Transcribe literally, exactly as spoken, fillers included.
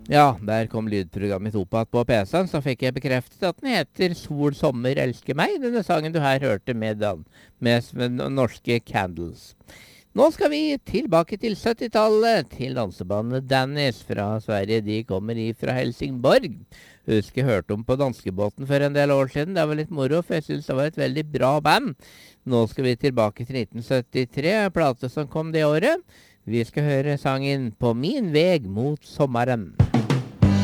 Ja, der kom lydprogrammet mitt opp igjen på P C-en, så fikk jeg bekreftet at den heter Sol, sommer, elsker meg, denne sangen du her hørte med, dan med, med norske Candles. Nå skal vi tilbake til syttitallet, til dansebandet Dennis fra Sverige. De kommer fra Helsingborg. Husker jeg hørte om på danskebåten for en del år siden. Det var litt moro, for jeg synes det var et veldig bra band. Nå skal vi tilbake til nitten syttitre, plate som kom det året. Vi skal høre sangen På min veg mot sommeren.